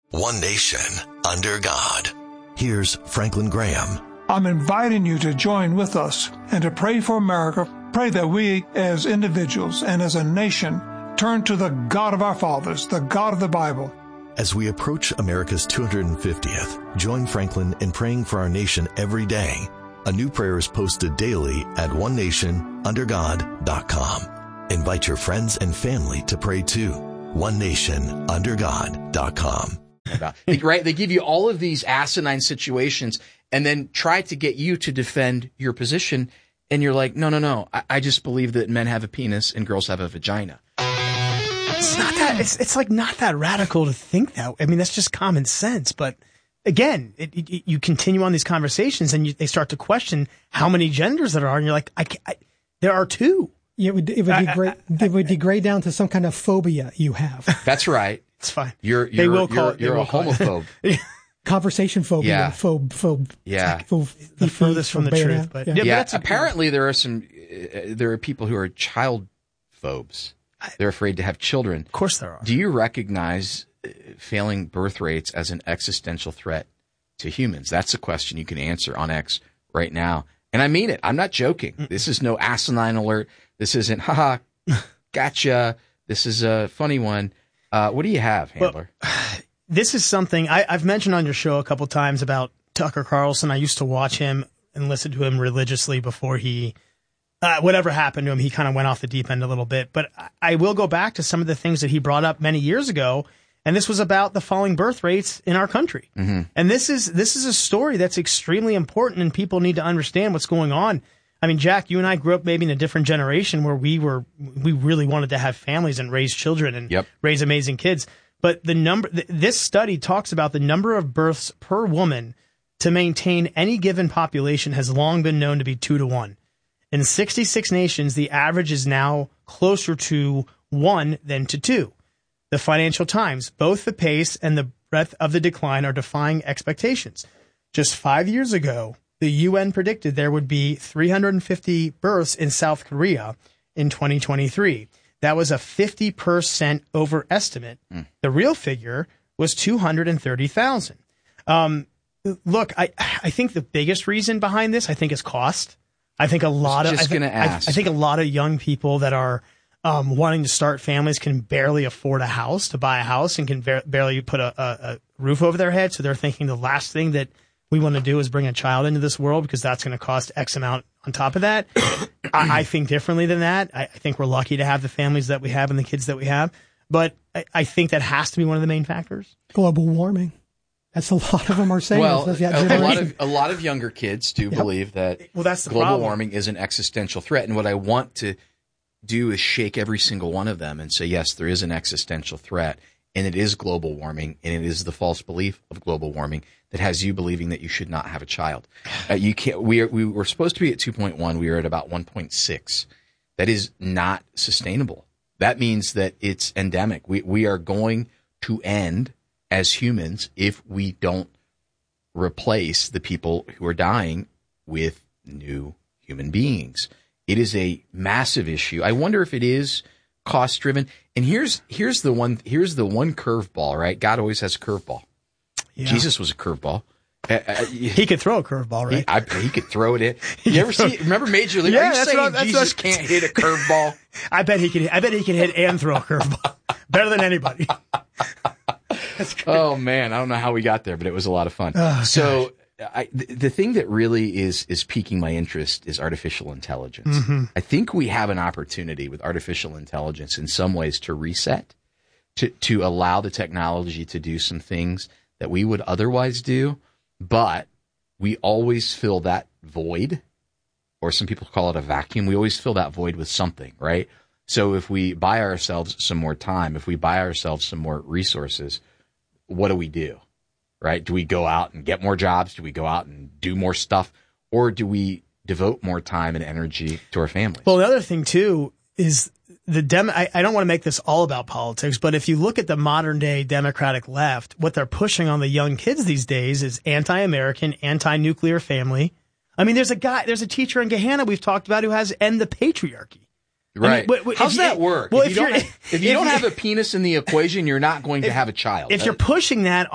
One nation, under God. Here's Franklin Graham. I'm inviting you to join with us and to pray for America. Pray that we as individuals and as a nation turn to the God of our fathers, the God of the Bible. As we approach America's 250th, join Franklin in praying for our nation every day. A new prayer is posted daily at onenationundergod.com. Invite your friends and family to pray too. onenationundergod.com. They give you all of these asinine situations and then try to get you to defend your position. And you're like, no. I just believe that men have a penis and girls have a vagina. It's not that. It's like not that radical to think that. I mean, that's just common sense. But again, you continue on these conversations and they start to question how many genders there are. And you're like, there are two. Yeah, it would degrade down to some kind of phobia you have. That's right. It's fine. You're a homophobe. Conversation phobia. Yeah. The furthest from the truth. But apparently there are people who are child phobes. They're afraid to have children. Of course there are. Do you recognize failing birth rates as an existential threat to humans? That's a question you can answer on X right now. And I mean it. I'm not joking. This is no asinine alert. This isn't, haha, gotcha. This is a funny one. What do you have, Handler? Well, this is something I've mentioned on your show a couple times about Tucker Carlson. I used to watch him and listen to him religiously before he, whatever happened to him, he kind of went off the deep end a little bit. But I will go back to some of the things that he brought up many years ago. And this was about the falling birth rates in our country. Mm-hmm. And this is a story that's extremely important and people need to understand what's going on. I mean, Jack, you and I grew up maybe in a different generation where we really wanted to have families and raise children and raise amazing kids. But this study talks about the number of births per woman to maintain any given population has long been known to be 2 to 1. In 66 nations, the average is now closer to 1 than to 2. The Financial Times, both the pace and the breadth of the decline are defying expectations. Just 5 years ago, the UN predicted there would be 350 births in South Korea in 2023. That was a 50% overestimate. The real figure was 230,000. Look, I think the biggest reason behind this, I think, is cost. I think a lot of young people that are wanting to start families can barely afford to buy a house, and can barely put a roof over their head. So they're thinking the last thing that we want to do is bring a child into this world because that's going to cost X amount on top of that. I think differently than that. I think we're lucky to have the families that we have and the kids that we have. But I think that has to be one of the main factors. Global warming. That's a lot of them are saying. Well, a lot of younger kids do believe that that's the global problem. warming is an existential threat. And what I want to do is shake every single one of them and say, yes, there is an existential threat. And it is global warming, and it is the false belief of global warming that has you believing that you should not have a child. You can't. We were supposed to be at 2.1. We are at about 1.6. That is not sustainable. That means that it's endemic. We are going to end as humans if we don't replace the people who are dying with new human beings. It is a massive issue. I wonder if it is cost driven. And here's the one curveball, right? God always has a curveball. Yeah. Jesus was a curveball. He could throw a curveball, right? He could throw it in. You ever remember Major League? Yeah, are you saying Jesus can't hit a curveball? I bet he could hit and throw a curveball better than anybody. Oh man, I don't know how we got there, but it was a lot of fun. Oh, so the thing that really is piquing my interest is artificial intelligence. Mm-hmm. I think we have an opportunity with artificial intelligence in some ways to reset, to allow the technology to do some things that we would otherwise do, but we always fill that void, or some people call it a vacuum. We always fill that void with something, right? So if we buy ourselves some more time, if we buy ourselves some more resources, what do? Right? Do we go out and get more jobs? Do we go out and do more stuff? Or do we devote more time and energy to our families? Well, the other thing, too, is I don't want to make this all about politics, but if you look at the modern day Democratic left, what they're pushing on the young kids these days is anti-American, anti-nuclear family. I mean, there's a teacher in Gahanna we've talked about who has end the patriarchy. Right. I mean, how's that work? Well, if you don't have a penis in the equation, you're not going to have a child. If you're pushing that